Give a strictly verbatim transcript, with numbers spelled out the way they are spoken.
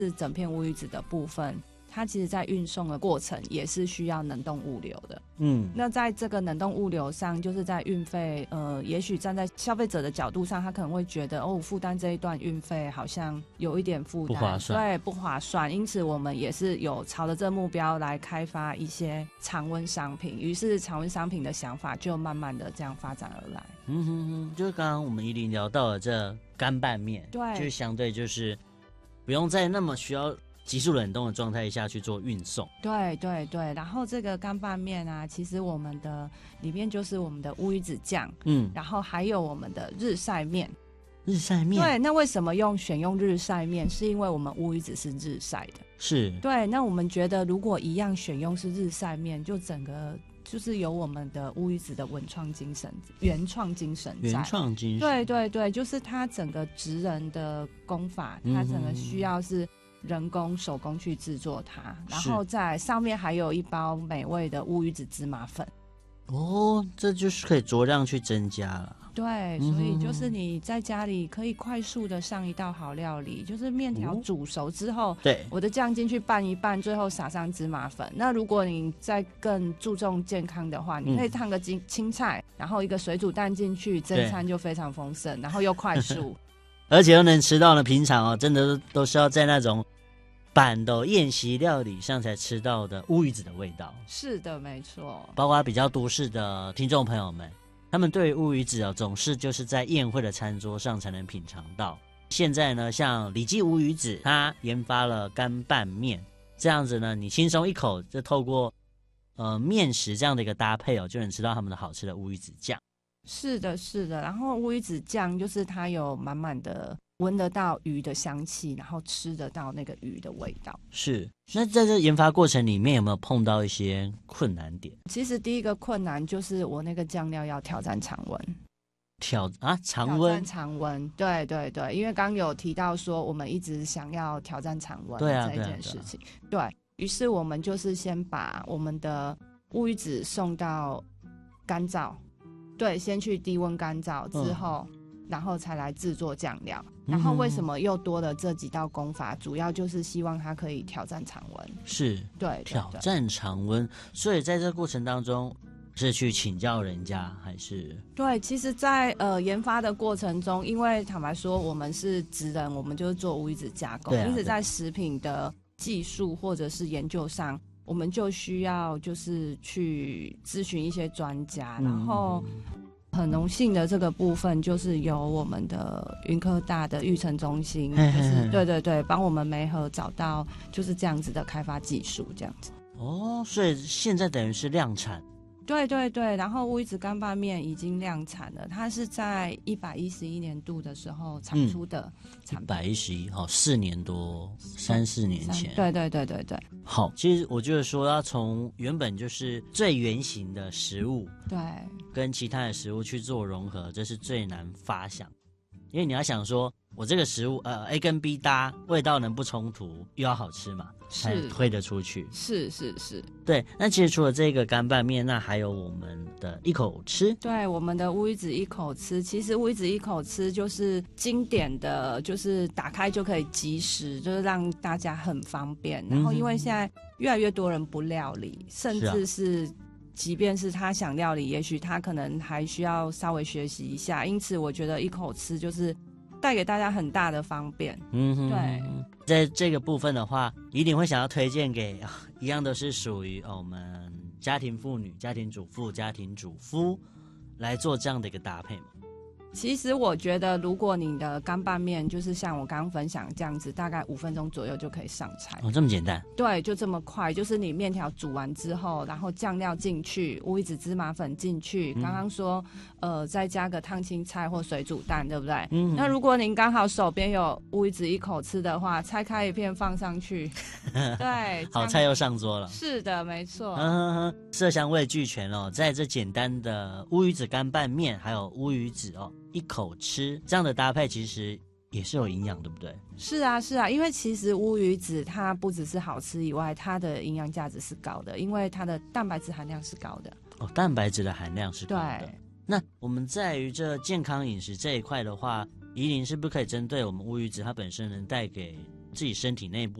是整片乌鱼子的部分，它其实在运送的过程也是需要冷冻物流的。嗯，那在这个冷冻物流上，就是在运费，呃，也许站在消费者的角度上，他可能会觉得，哦，负担这一段运费好像有一点负担， 不划算， 对，不划算。因此，我们也是有朝着这个目标来开发一些常温商品，于是常温商品的想法就慢慢的这样发展而来。 嗯哼哼，就是刚刚我们宜琳聊到了这干拌面， 对， 就是相对就是不用在那么需要急速冷冻的状态下去做运送。 对对对，然后这个干拌面啊，其实我们的里面就是我们的乌鱼子酱，嗯，然后还有我们的日晒面。 日晒面， 对，那为什么用选用日晒面？是因为我们乌鱼子是日晒的。 是， 对，那我们觉得如果一样选用是日晒面，就整个就是有我们的乌鱼子的文创精神、原创精神在。 原创精神， 对对对，就是它整个职人的工法，它整个需要是人工手工去制作它，然后在上面还有一包美味的乌鱼子芝麻粉。 哦，这就是可以酌量去增加了。 对，所以就是你在家里可以快速的上一道好料理，就是面条煮熟之后， 对， 我的酱进去拌一拌，最后撒上芝麻粉。那如果你再更注重健康的话，你可以烫个青青菜，然后一个水煮蛋进去，正餐就非常丰盛，然后又快速， 而且又能吃到呢。平常哦，真的都是要在那种板的宴席料理上才吃到的乌鱼子的味道。 是的，没错。 包括比较都市的听众朋友们，他们对于乌鱼子哦，总是就是在宴会的餐桌上才能品尝到。现在呢，像李记乌鱼子，他研发了干拌面，这样子呢，你轻松一口就透过呃面食这样的一个搭配哦，就能吃到他们的好吃的乌鱼子酱。 是的，是的。然后乌鱼子酱就是它有满满的闻得到鱼的香气，然后吃得到那个鱼的味道。 是。那在这研发过程里面有没有碰到一些困难点？ 其实第一个困难就是我那个酱料要挑战常温。 挑啊常温， 挑战常温，对对对，因为刚有提到说我们一直想要挑战常温对啊这件事情，对，啊对，于是我们就是先把我们的乌鱼子送到干燥，对，先去低温干燥之后、嗯、然后才来制作酱料。然后为什么又多了这几道工法、嗯、主要就是希望它可以挑战常温。 是，对，挑战常温。所以在这个过程当中是去请教人家还是？ 对，其实在呃研发的过程中，因为坦白说我们是职人，我们就是做乌鱼子加工、啊、因此在食品的技术或者是研究上，我们就需要就是去咨询一些专家、嗯、然后很荣幸的这个部分就是由我们的云科大的育成中心， 嘿嘿嘿， 就是对对对，帮我们媒合找到就是这样子的开发技术这样子。 哦，所以现在等于是量产。 对对对，然后乌鱼子干拌面已经量产了，它是在一百一十一年度的时候产出的产品。 一百一十一，好，四年多，三四年前。 对对对对对。 好，其实我就是说，要从原本就是最原型的食物， 对， 跟其他的食物去做融合，这是最难发想，因为你要想说，我这个食物呃 A 跟 B 搭，味道能不冲突，又要好吃嘛，才推得出去。 是是是， 对。那其实除了这个干拌面，那还有我们的一口吃。 对，我们的乌鱼子一口吃，其实乌鱼子一口吃就是经典的，就是打开就可以即食，就是让大家很方便。然后因为现在越来越多人不料理，甚至是即便是他想料理，也许他可能还需要稍微学习一下，因此我觉得一口吃就是带给大家很大的方便。 嗯哼， 对， 在这个部分的话，一定会想要推荐给、啊、一样都是属于、哦、我们家庭妇女、家庭主妇、家庭主夫来做这样的一个搭配嘛。 其实我觉得，如果你的干拌面就是像我刚刚分享这样子，大概五分钟左右就可以上菜。 哦，这么简单？ 对，就这么快。就是你面条煮完之后，然后酱料进去，乌鱼子芝麻粉进去。刚刚说，呃，再加个烫青菜或水煮蛋，对不对？嗯。那如果您刚好手边有乌鱼子一口吃的话，拆开一片放上去，对， 好菜又上桌了。 是的，没错。 嗯，色香味俱全哦，在这简单的乌鱼子干拌面，还有乌鱼子哦。一口吃这样的搭配其实也是有营养，对不对？ 是啊是啊，因为其实乌鱼子它不只是好吃以外，它的营养价值是高的，因为它的蛋白质含量是高的。 哦，蛋白质的含量是高的。 对。 那我们在于这健康饮食这一块的话，宜琳是不是可以针对我们乌鱼子它本身能带给自己身体内部